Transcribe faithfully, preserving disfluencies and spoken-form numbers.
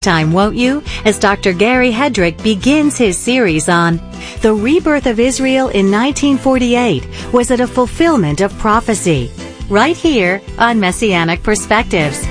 Time, won't you, as Doctor Gary Hedrick begins his series on the rebirth of Israel in nineteen forty-eight. Was it a fulfillment of prophecy? Right here on Messianic Perspectives.